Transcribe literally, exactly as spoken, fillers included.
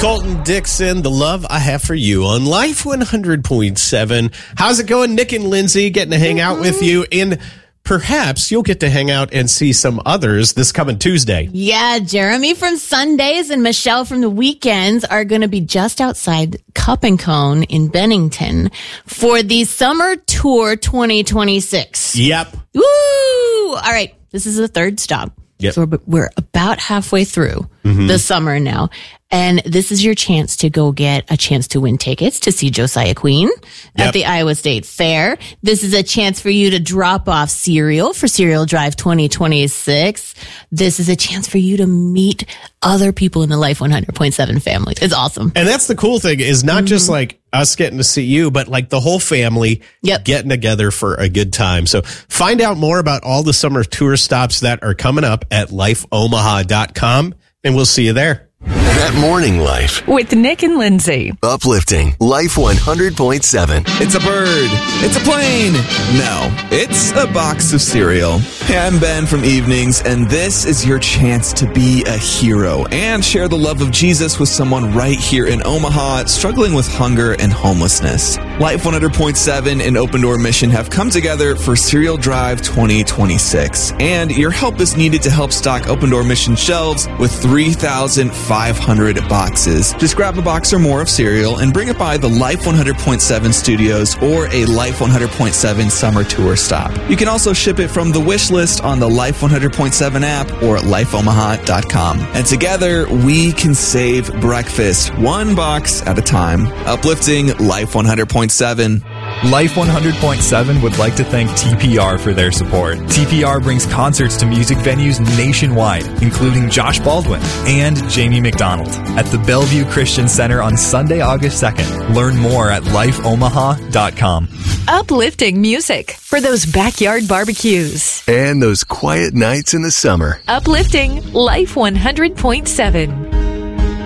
Colton Dixon, The Love I Have for You on Life one hundred point seven. How's it going, Nick and Lindsay? Getting to hang out with you, and perhaps you'll get to hang out and see some others this coming Tuesday. Yeah, Jeremy from Sundays and Michelle from the weekends are going to be just outside Cup and Cone in Bennington for the Summer Tour twenty twenty-six. Yep. Woo! All right, this is the third stop. Yep. So we're, we're about halfway through mm-hmm. the summer now. And this is your chance to go get a chance to win tickets to see Josiah Queen yep. at the Iowa State Fair. This is a chance for you to drop off cereal for Cereal Drive twenty twenty-six. This is a chance for you to meet other people in the Life one hundred point seven family. It's awesome. And that's the cool thing is not mm-hmm. just like us getting to see you, but like the whole family yep. getting together for a good time. So find out more about all the summer tour stops that are coming up at life omaha dot com, and we'll see you there. That Morning Life with Nick and Lindsay. Uplifting Life one hundred point seven. It's a bird. It's a plane. No, it's a box of cereal. Hey, I'm Ben from Evenings, and this is your chance to be a hero and share the love of Jesus with someone right here in Omaha struggling with hunger and homelessness. Life one hundred point seven and Open Door Mission have come together for Cereal Drive twenty twenty-six, and your help is needed to help stock Open Door Mission shelves with three thousand five hundred boxes. Just grab a box or more of cereal and bring it by the Life one hundred point seven studios or a Life one hundred point seven summer tour stop. You can also ship it from the wish list on the Life one hundred point seven app or at life omaha dot com. And together, we can save breakfast one box at a time. Uplifting Life one hundred point seven. Life one hundred point seven would like to thank T P R for their support. T P R brings concerts to music venues nationwide, including Josh Baldwin and Jamie McDonald at the Bellevue Christian Center on Sunday, August second. Learn more at life omaha dot com. Uplifting music for those backyard barbecues and those quiet nights in the summer. Uplifting Life one hundred point seven.